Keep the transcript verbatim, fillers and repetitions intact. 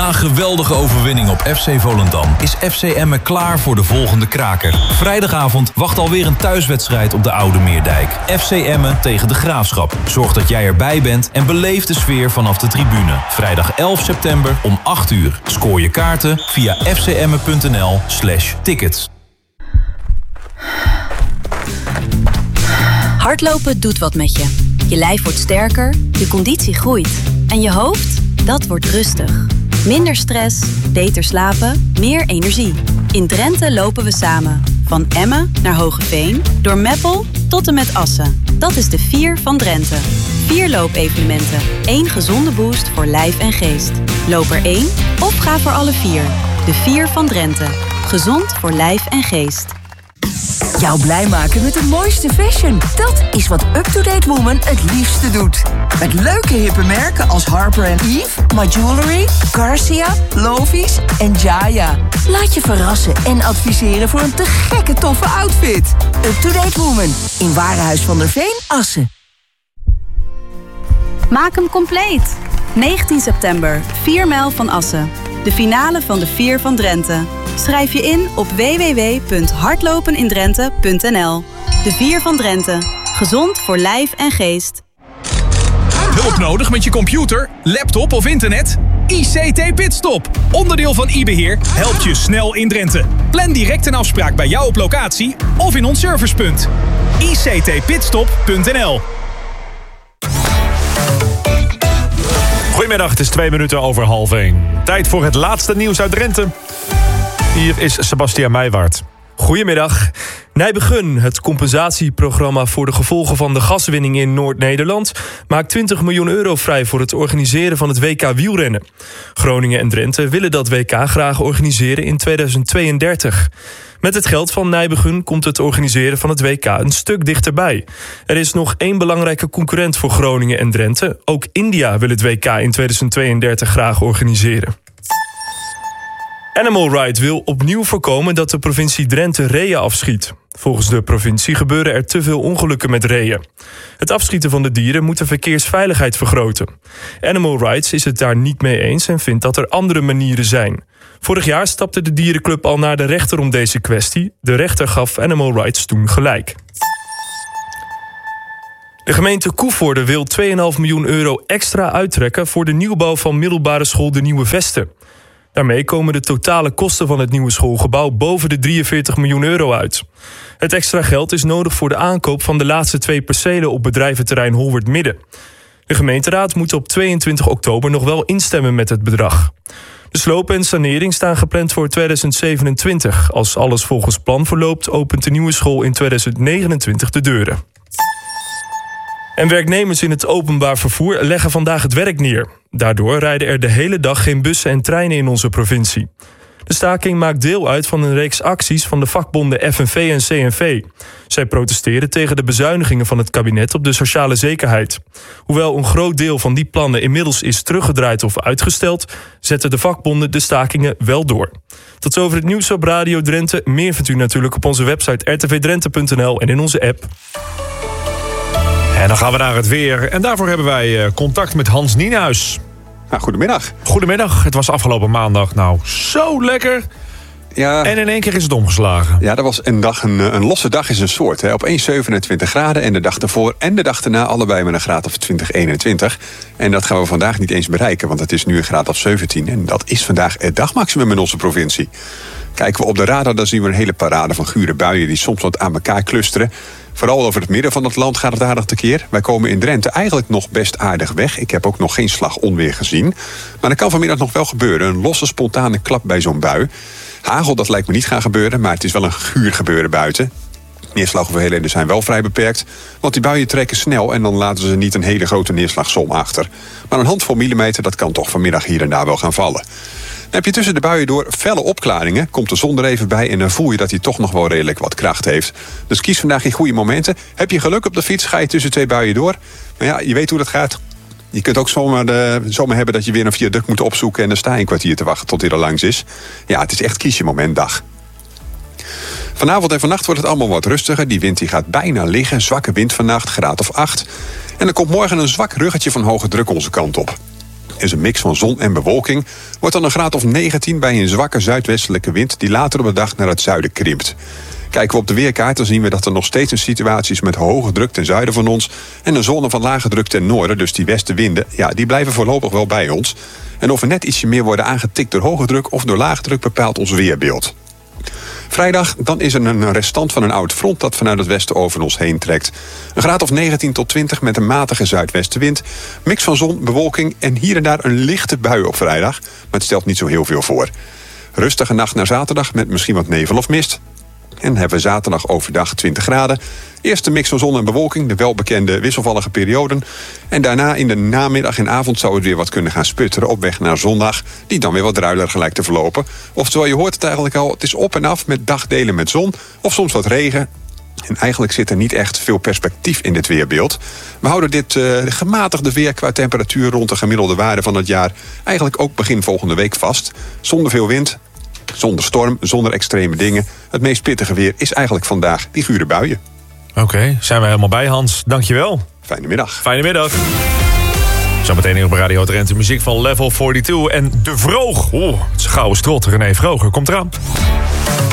Na een geweldige overwinning op F C Volendam is F C Emmen klaar voor de volgende kraker. Vrijdagavond wacht alweer een thuiswedstrijd op de Oude Meerdijk. F C Emmen tegen de Graafschap. Zorg dat jij erbij bent en beleef de sfeer vanaf de tribune. Vrijdag elf september om acht uur. Scoor je kaarten via fcemmen.nl slash tickets. Hardlopen doet wat met je. Je lijf wordt sterker, je conditie groeit. En je hoofd, dat wordt rustig. Minder stress, beter slapen, meer energie. In Drenthe lopen we samen. Van Emmen naar Hogeveen, door Meppel tot en met Assen. Dat is de Vier van Drenthe. Vier loopevenementen. Één gezonde boost voor lijf en geest. Loop er één of ga voor alle vier. De Vier van Drenthe. Gezond voor lijf en geest. Jou blij maken met de mooiste fashion. Dat is wat Up-to-Date Woman het liefste doet. Met leuke hippe merken als Harper en Eve, My Jewelry, Garcia, Lovies en Jaya. Laat je verrassen en adviseren voor een te gekke toffe outfit. Up-to-Date Woman in Warenhuis van der Veen, Assen. Maak hem compleet. negentien september, vier mijl van Assen. De finale van de Vier van Drenthe. Schrijf je in op w w w punt hardlopenindrenthe punt n l. De Vier van Drenthe. Gezond voor lijf en geest. Hulp nodig met je computer, laptop of internet? I C T Pitstop, onderdeel van iBeheer, helpt je snel in Drenthe. Plan direct een afspraak bij jou op locatie of in ons servicepunt. i c t pitstop punt n l. Goedemiddag, het is twee minuten over half één. Tijd voor het laatste nieuws uit Drenthe. Hier is Sebastiaan Meijwaard. Goedemiddag. Nijbegun, het compensatieprogramma voor de gevolgen van de gaswinning in Noord-Nederland, maakt twintig miljoen euro vrij voor het organiseren van het W K wielrennen. Groningen en Drenthe willen dat W K graag organiseren in tweeduizend tweeëndertig. Met het geld van Nijbegun komt het organiseren van het W K een stuk dichterbij. Er is nog één belangrijke concurrent voor Groningen en Drenthe. Ook India wil het W K in tweeduizend tweeëndertig graag organiseren. Animal Right wil opnieuw voorkomen dat de provincie Drenthe reeën afschiet. Volgens de provincie gebeuren er te veel ongelukken met reeën. Het afschieten van de dieren moet de verkeersveiligheid vergroten. Animal Rights is het daar niet mee eens en vindt dat er andere manieren zijn. Vorig jaar stapte de dierenclub al naar de rechter om deze kwestie. De rechter gaf Animal Rights toen gelijk. De gemeente Koevoorde wil twee komma vijf miljoen euro extra uittrekken voor de nieuwbouw van middelbare school De Nieuwe Vesten. Daarmee komen de totale kosten van het nieuwe schoolgebouw boven de drieënveertig miljoen euro uit. Het extra geld is nodig voor de aankoop van de laatste twee percelen op bedrijventerrein Holwert Midden. De gemeenteraad moet op tweeëntwintig oktober nog wel instemmen met het bedrag. De sloop en sanering staan gepland voor tweeduizend zevenentwintig. Als alles volgens plan verloopt, opent de nieuwe school in tweeduizend negenentwintig de deuren. En werknemers in het openbaar vervoer leggen vandaag het werk neer. Daardoor rijden er de hele dag geen bussen en treinen in onze provincie. De staking maakt deel uit van een reeks acties van de vakbonden F N V en C N V. Zij protesteren tegen de bezuinigingen van het kabinet op de sociale zekerheid. Hoewel een groot deel van die plannen inmiddels is teruggedraaid of uitgesteld, zetten de vakbonden de stakingen wel door. Tot zover het nieuws op Radio Drenthe. Meer vindt u natuurlijk op onze website r t v drenthe punt n l en in onze app. En dan gaan we naar het weer. En daarvoor hebben wij contact met Hans Nienhuis. Nou, goedemiddag. Goedemiddag. Het was afgelopen maandag nou zo lekker. Ja. En in één keer is het omgeslagen. Ja, dat was een dag, een, een losse dag is een soort. Hè. Opeens zevenentwintig graden en de dag ervoor en de dag erna allebei met een graad of twintig, eenentwintig. En dat gaan we vandaag niet eens bereiken, want het is nu een graad of zeventien. En dat is vandaag het dagmaximum in onze provincie. Kijken we op de radar, dan zien we een hele parade van gure buien die soms wat aan elkaar clusteren. Vooral over het midden van het land gaat het aardig tekeer. Wij komen in Drenthe eigenlijk nog best aardig weg. Ik heb ook nog geen slag onweer gezien. Maar dat kan vanmiddag nog wel gebeuren. Een losse, spontane klap bij zo'n bui. Hagel, dat lijkt me niet gaan gebeuren, maar het is wel een guur gebeuren buiten. Neerslaghoeveelheden zijn wel vrij beperkt, want die buien trekken snel en dan laten ze niet een hele grote neerslagsom achter. Maar een handvol millimeter, dat kan toch vanmiddag hier en daar wel gaan vallen. Dan heb je tussen de buien door felle opklaringen, komt de zon er even bij en dan voel je dat hij toch nog wel redelijk wat kracht heeft. Dus kies vandaag je goede momenten. Heb je geluk op de fiets, ga je tussen twee buien door. Maar ja, je weet hoe dat gaat. Je kunt ook zomaar, de, zomaar hebben dat je weer een viaduct moet opzoeken en dan sta je een kwartier te wachten tot hij er langs is. Ja, het is echt kies je moment dag. Vanavond en vannacht wordt het allemaal wat rustiger. Die wind die gaat bijna liggen. Zwakke wind vannacht, graad of acht. En er komt morgen een zwak ruggetje van hoge druk onze kant op. is een mix van zon en bewolking. Wordt dan een graad of negentien bij een zwakke zuidwestelijke wind die later op de dag naar het zuiden krimpt. Kijken we op de weerkaart, dan zien we dat er nog steeds een situatie is met hoge druk ten zuiden van ons en een zone van lage druk ten noorden. Dus die westenwinden, ja, die blijven voorlopig wel bij ons. En of we net ietsje meer worden aangetikt door hoge druk of door lage druk bepaalt ons weerbeeld. Vrijdag, dan is er een restant van een oud front dat vanuit het westen over ons heen trekt. Een graad of negentien tot twintig met een matige zuidwestenwind. Mix van zon, bewolking en hier en daar een lichte bui op vrijdag. Maar het stelt niet zo heel veel voor. Rustige nacht naar zaterdag met misschien wat nevel of mist. En hebben we zaterdag overdag twintig graden. Eerst een mix van zon en bewolking, de welbekende wisselvallige perioden. En daarna in de namiddag en avond zou het weer wat kunnen gaan sputteren op weg naar zondag, die dan weer wat druiler lijkt te verlopen. Oftewel, je hoort het eigenlijk al, het is op en af met dagdelen met zon of soms wat regen. En eigenlijk zit er niet echt veel perspectief in dit weerbeeld. We houden dit uh, gematigde weer qua temperatuur rond de gemiddelde waarde van het jaar eigenlijk ook begin volgende week vast. Zonder veel wind, zonder storm, zonder extreme dingen. Het meest pittige weer is eigenlijk vandaag die gure buien. Oké, okay, zijn we helemaal bij, Hans. Dankjewel. Fijne middag. Fijne middag. Zometeen hier op Radio Drenthe muziek van Level tweeënveertig en De Vroog. Oeh, het is een gouden strot. René Vroger komt eraan.